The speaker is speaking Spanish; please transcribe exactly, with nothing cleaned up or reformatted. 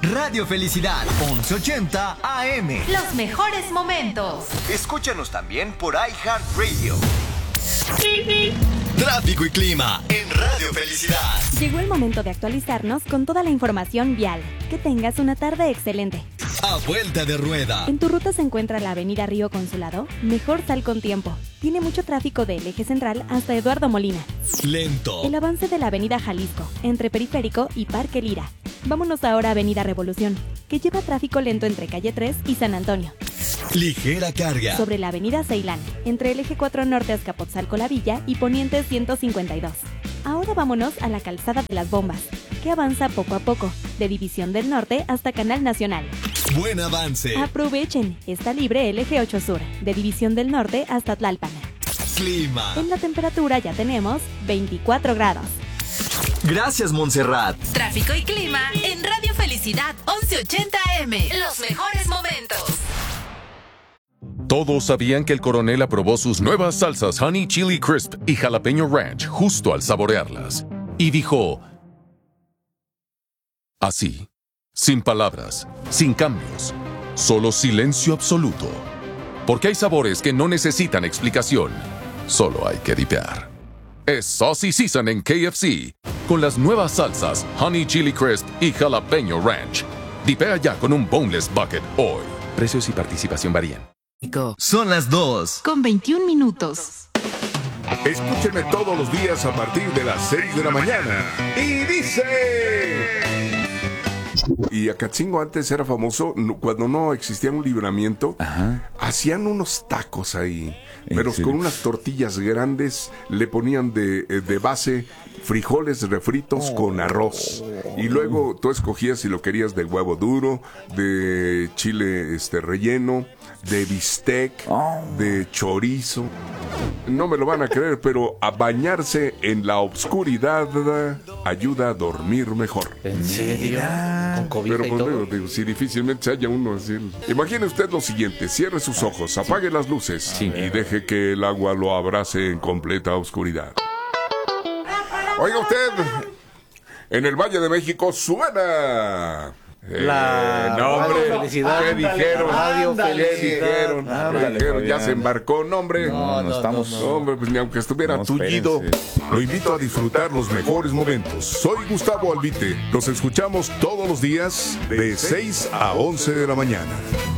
Radio Felicidad, once ochenta A M. Los mejores momentos. Escúchanos también por iHeartRadio. Tráfico y clima en Radio Felicidad. Llegó el momento de actualizarnos con toda la información vial. Que tengas una tarde excelente. A vuelta de rueda. ¿En tu ruta se encuentra la avenida Río Consulado? Mejor sal con tiempo. Tiene mucho tráfico del eje central hasta Eduardo Molina. Lento. El avance de la avenida Jalisco, entre Periférico y Parque Lira. Vámonos ahora a avenida Revolución, que lleva tráfico lento entre Calle tres y San Antonio. Ligera carga. Sobre la avenida Ceilán, entre el eje cuatro norte Azcapotzalco La Villa y Poniente ciento cincuenta y dos. Ahora vámonos a la calzada de las Bombas, que avanza poco a poco, de División del Norte hasta Canal Nacional. Buen avance. Aprovechen, está libre el eje ocho sur, de División del Norte hasta Tlalpan. Clima. En la temperatura ya tenemos veinticuatro grados. Gracias, Montserrat. Tráfico y clima en Radio Felicidad, once ochenta A M. Los mejores momentos. Todos sabían que el coronel aprobó sus nuevas salsas Honey Chili Crisp y Jalapeño Ranch justo al saborearlas. Y dijo... así, sin palabras, sin cambios, solo silencio absoluto. Porque hay sabores que no necesitan explicación, solo hay que dipear. Es Saucy Season en K F C, con las nuevas salsas Honey Chili Crisp y Jalapeño Ranch. Dipea ya con un Boneless Bucket hoy. Precios y participación varían. Son las dos. Con veintiún minutos. Escúchenme todos los días a partir de las seis de la mañana. Y dice... Y Acatzingo antes era famoso no, cuando no existía un libramiento. Ajá. Hacían unos tacos ahí, pero con unas tortillas grandes. Le ponían de, de base frijoles refritos oh. con arroz. Y luego tú escogías si lo querías de huevo duro, de chile este relleno, de bistec, oh. de chorizo. No me lo van a creer, pero a bañarse en la obscuridad ayuda a dormir mejor. ¿En serio? Con cobija Pero y pues todo. digo, digo, si difícilmente se haya uno así. Imagine usted lo siguiente: cierre sus ojos, apague las luces sí. y deje que el agua lo abrace en completa oscuridad. Oiga usted, en el Valle de México suena... La eh, no, hombre, Felicidad. ¿qué dijeron? Radio ¿Qué dijeron? Ándale, dijeron? Ya Fabián. se embarcó, no, hombre. No, no estamos... No, hombre, pues ni aunque estuviera No, tullido. espérense. Lo invito a disfrutar los mejores momentos. Soy Gustavo Albite. Los escuchamos todos los días de seis a once de la mañana.